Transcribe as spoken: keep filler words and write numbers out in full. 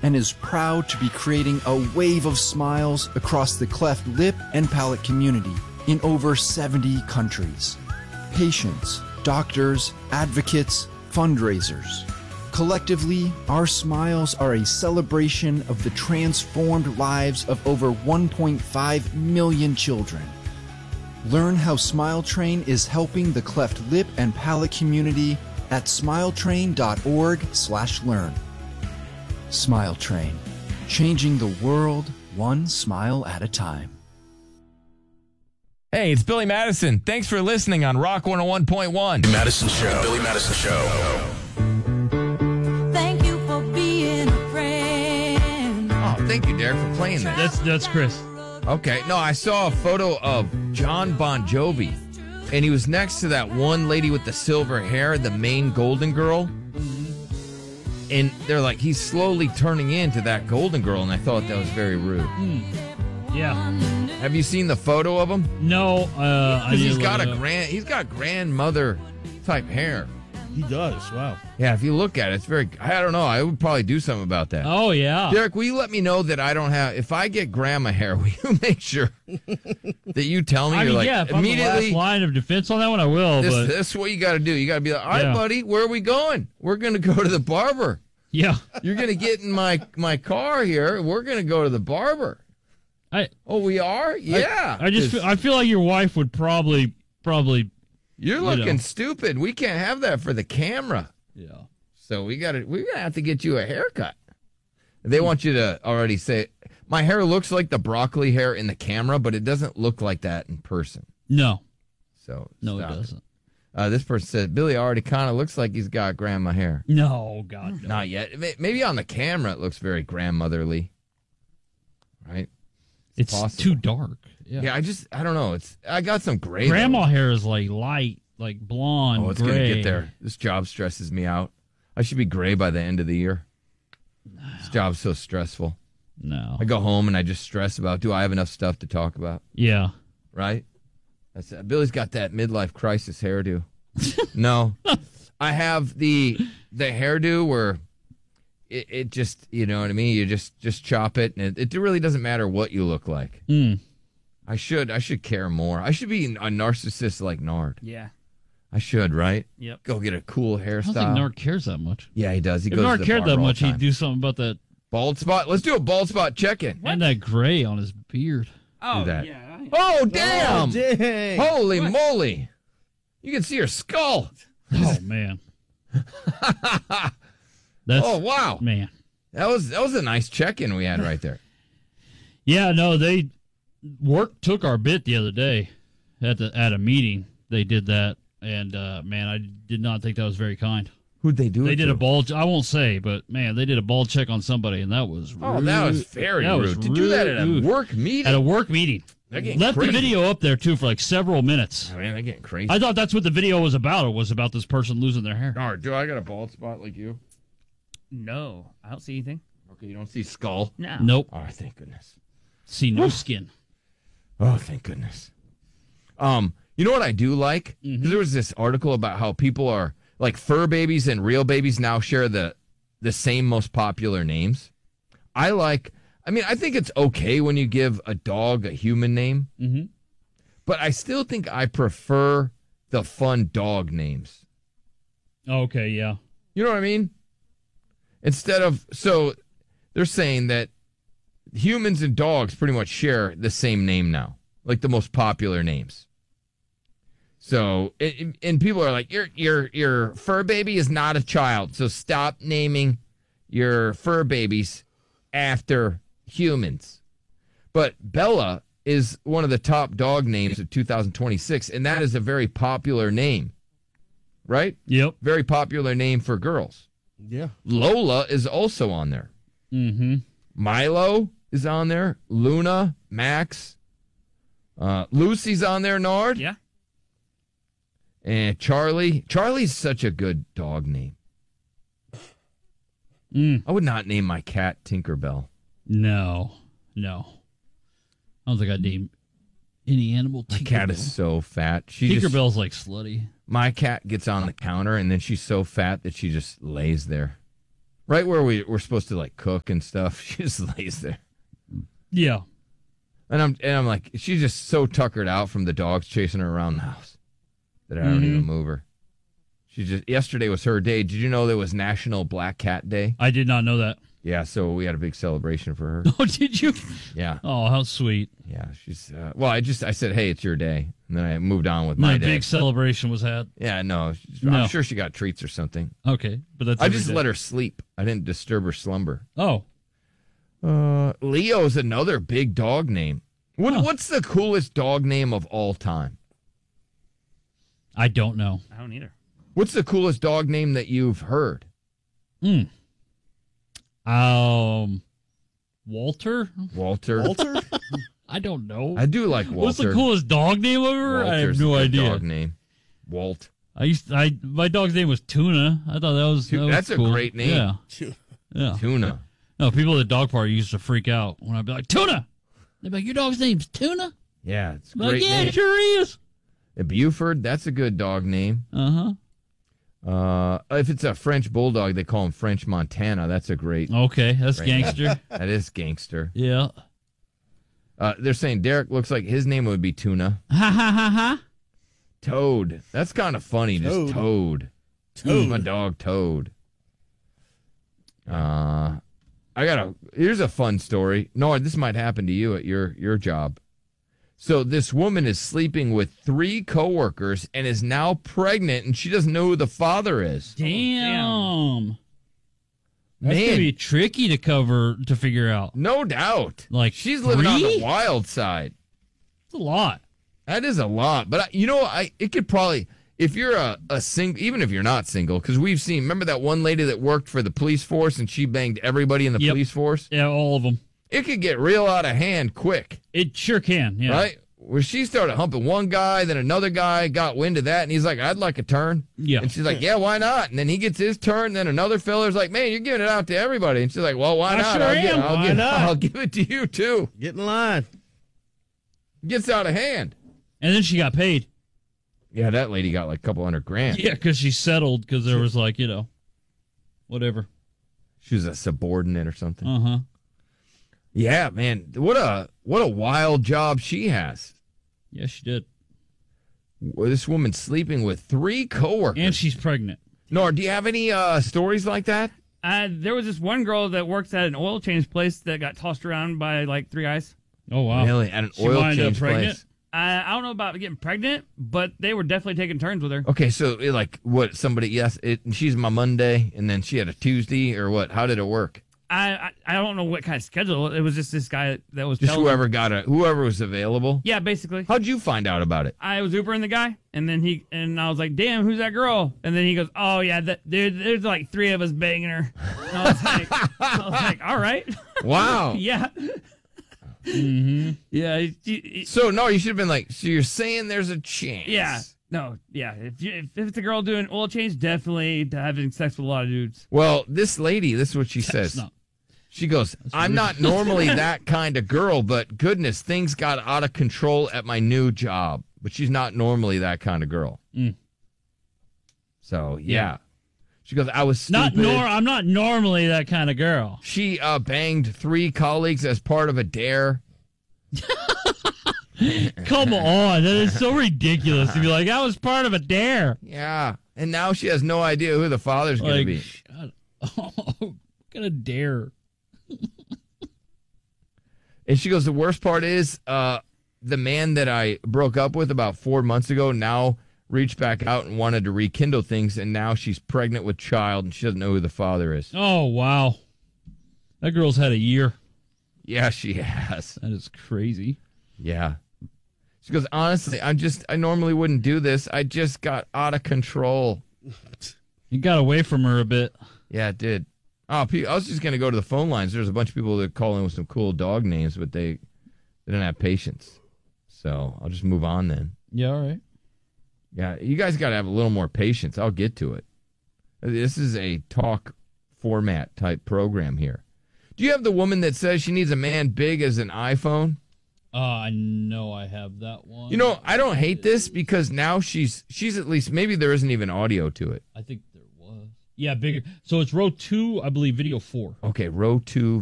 and is proud to be creating a wave of smiles across the cleft lip and palate community in over seventy countries. Patients, doctors, advocates, fundraisers. Collectively, our smiles are a celebration of the transformed lives of over one point five million children. Learn how SmileTrain is helping the cleft lip and palate community at smiletrain.org slash learn. SmileTrain, changing the world one smile at a time. Hey, it's Billy Madison. Thanks for listening on Rock one oh one point one. Madison Show. Billy Madison Show. Thank you for being a friend. Oh, thank you, Derek, for playing that. That's that's Chris. Okay, no, I saw a photo of John Bon Jovi, and he was next to that one lady with the silver hair, the main Golden Girl. And they're like, he's slowly turning into that Golden Girl, and I thought that was very rude. Mm. Yeah. Have you seen the photo of him? No, uh, I Because he's need to got look a it up. grand, he's got grandmother type hair. He does. Wow. Yeah, if you look at it, it's very. I don't know. I would probably do something about that. Oh yeah, Derek, will you let me know that I don't have? If I get grandma hair, will you make sure that you tell me? I You're mean, like, yeah. If I'm the immediately. last line of defense on that one, I will. This, but this is what you got to do. You got to be like, all right, Yeah. buddy, where are we going? We're going to go to the barber. yeah, You're going to get in my my car here. We're going to go to the barber. I Oh, we are? Yeah. I just 'Cause feel, I feel like your wife would probably probably you're you looking know. stupid. We can't have that for the camera. yeah. So we got to we're going to have to get you a haircut. They want you to already say my hair looks like the broccoli hair in the camera, but it doesn't look like that in person. No, So no, stop it doesn't. Uh, this person said Billy already kind of looks like he's got grandma hair. No, God, no. Not yet. May- Maybe on the camera it looks very grandmotherly. Right? It's possible. too dark. Yeah. Yeah, I just I don't know. It's I got some gray. Grandma though. hair is like light, like blonde. Oh, it's gray. gonna get there. This job stresses me out. I should be gray by the end of the year. This job's so stressful. No. I go home and I just stress about do I have enough stuff to talk about? Yeah. Right? That's it. Billy's got that midlife crisis hairdo. No, I have the the hairdo where it, it just you know what I mean. You just just chop it, and it, it really doesn't matter what you look like. Mm. I should I should care more. I should be a narcissist like Nard. Yeah. I should, right? Yep. Go get a cool I don't hairstyle. think Nard cares that much. Yeah, he does. He If goes Nard to the cared that barber all much, the he'd time. do something about that. Bald spot. Let's do a bald spot check-in. And that gray on his beard. Oh, that. yeah. Oh, damn! Oh, dang. Holy moly! You can see her skull. Oh man. That's Oh, wow. man. That was that was a nice check-in we had right there. Yeah, no, they work took our bit the other day at the at a meeting. They did that, and uh, man, I did not think that was very kind. Who'd they do They it did to? a ball. I won't say, but man, they did a ball check on somebody, and that was rude. Oh, that was very That rude. was to do that at a rude. work meeting. At a work meeting. They're getting Left crazy. the video up there too for like several minutes. I mean, they're getting crazy. I thought that's what the video was about. It was about this person losing their hair. Nard, do I got a bald spot like you? No, I don't see anything. Okay, you don't see skull? No. Nope. Oh, thank goodness. See no skin. Oh, thank goodness. Um, you know what I do like? 'Cause there was this article about how people are like fur babies and real babies now share the the same most popular names. I like. I mean, I think it's okay when you give a dog a human name, Mm-hmm. but I still think I prefer the fun dog names. Okay, yeah. You know what I mean? Instead of so, they're saying that humans and dogs pretty much share the same name now, like the most popular names. So, and, and people are like, your your your fur baby is not a child, so stop naming your fur babies after humans. But Bella is one of the top dog names of two thousand twenty-six, and that is a very popular name, right? Yep. Very popular name for girls. Yeah. Lola is also on there. Mm-hmm. Milo is on there. Luna, Max, uh, Lucy's on there. Nard. Yeah. And Charlie. Charlie's such a good dog name. Mm. I would not name my cat Tinkerbell. No. No. I don't think I'd name any animal My Tinkerbell. cat is so fat. She just, Tinkerbell's like slutty. my cat gets on the counter and then she's so fat that she just lays there. Right where we we're supposed to like cook and stuff. She just lays there. Yeah. And I'm and I'm like, she's just so tuckered out from the dogs chasing her around the house that I don't Mhm. even move her. She just yesterday was her day. Did you know there was National Black Cat Day? I did not know that. Yeah, so we had a big celebration for her. Oh, did you? Yeah, Oh, how sweet. yeah. She's uh, well. I just I said, hey, it's your day, and then I moved on with my My day. big celebration was had. Yeah, no, she's- No. I'm sure she got treats or something. Okay, but that's I every just day. let her sleep. I didn't disturb her slumber. Oh, Uh, Leo's another big dog name. What, Huh. What's the coolest dog name of all time? I don't know. I don't either. What's the coolest dog name that you've heard? Hmm. Um, Walter. Walter. Walter? I don't know. I do like Walter. What's the coolest dog name ever? I have Walter's no a good idea. Dog name. Walt. I used to, I my dog's name was Tuna. I thought that was, that was That's a cool. great name. Yeah, yeah. Tuna. No, people at the dog park used to freak out when I'd be like, Tuna. They'd be like, your dog's name's Tuna? Yeah, it's a I'm like, great yeah, name. it sure is. Uh, Buford. That's a good dog name. Uh huh. Uh, if it's a French bulldog, they call him French Montana. That's a great. Okay, that's Right. gangster. That is gangster. Yeah. Uh, they're saying Derek looks like his name would be Tuna. Ha ha ha ha. Toad. That's kind of funny. Toad. Just Toad. Toad. My dog Toad. Uh, I got a. Here's a fun story. No, this might happen to you at your your job. So this woman is sleeping with three coworkers and is now pregnant, and she doesn't know who the father is. Damn. That's Man. gonna be tricky to cover to figure out. No doubt. Like She's living on three? the wild side. It's a lot. That is a lot, but I, you know, I it could probably if you're a, a single, even if you're not single, because we've seen. Remember that one lady that worked for the police force and she banged everybody in the Yep. police force. Yeah, all of them. It could get real out of hand quick, It sure can. Yeah. right? Where she started humping one guy, then another guy got wind of that, and he's like, "I'd like a turn." Yeah. And she's like, "Yeah, why not?" And then he gets his turn. And then another feller's like, "Man, you're giving it out to everybody." And she's like, "Well, why I not? sure I'll, give, am. I'll, Why give, not? I'll give it to you too." Get in line. Gets out of hand. And then she got paid. Yeah, that lady got like a couple hundred grand. Yeah, because she settled because there was like, you know, whatever. She was a subordinate or something. Uh huh. Yeah, man, what a what a wild job she has. Yeah, she did. Well, this woman's sleeping with three coworkers. And she's pregnant. Nor, do you have any uh, stories like that? Uh, there was this one girl that works at an oil change place that got tossed around by like three guys. Oh, wow. Really, at an She oil wound up change pregnant? place? I, I don't know about getting pregnant, but they were definitely taking turns with her. Okay, so it, like what? Somebody? Yes, it, she's my Monday, and then she had a Tuesday, or what? How did it work? I, I I don't know what kind of schedule. It was just this guy that was Just telling whoever got it, whoever was available. Yeah, basically. How'd you find out about it? I was Ubering the guy, and then he and I was like, "Damn, who's that girl?" And then he goes, "Oh yeah, that, there, there's like three of us banging her." And I was like, I was like, "All right, Wow. yeah, Mm-hmm. yeah, he- he- So no, you should have been like. So you're saying there's a chance? yeah." No, yeah. If, you, if if it's a girl doing oil change, definitely having sex with a lot of dudes. Well, this lady, this is what she That's says. not- She goes, I'm not normally that kind of girl, but goodness, things got out of control at my new job. But she's not normally that kind of girl. Mm. So, yeah. She goes, I was stupid. Not nor. I'm not normally that kind of girl. She uh, banged three colleagues as part of a dare. Come on, that is so ridiculous to be like, I was part of a dare. Yeah. And now she has no idea who the father's going to Like, be. shut up. What kind of dare? And she goes, the worst part is uh, the man that I broke up with about four months ago now reached back out and wanted to rekindle things, and now she's pregnant with child, and she doesn't know who the father is. Oh, wow. That girl's had a year. Yeah, she has. That is crazy. Yeah. She goes, honestly, I'm just, I normally wouldn't do this. I just got out of control. You got away from her a bit. Yeah, it did. Oh, pe- I was just going to go to the phone lines. There's a bunch of people that call in with some cool dog names, but they, they didn't have patience. So I'll just move on then. Yeah, all right. Yeah, you guys got to have a little more patience. I'll get to it. This is a talk format type program here. Do you have the woman that says she needs a man big as an iPhone? Uh, I know I have that one. You know, I don't hate this because now she's she's at least maybe there isn't even audio to it. I think there was. Yeah, bigger. So it's row two, I believe, video four. Okay, row two,